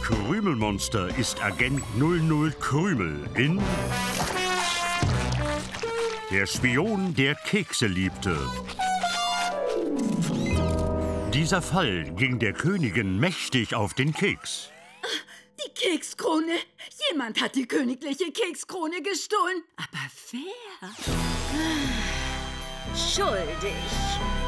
Krümelmonster ist Agent 00 Krümel in Der Spion, der Kekse liebte. Dieser Fall ging der Königin mächtig auf den Keks. Die Kekskrone. Jemand hat die königliche Kekskrone gestohlen. Aber wer? Schuldig.